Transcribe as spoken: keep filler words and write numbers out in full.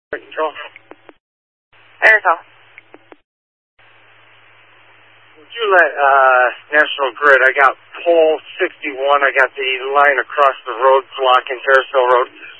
Control. Aerosol. Would you let uh, National Grid, I got pole sixty-one, I got the line across the road blocking Terraceville Road.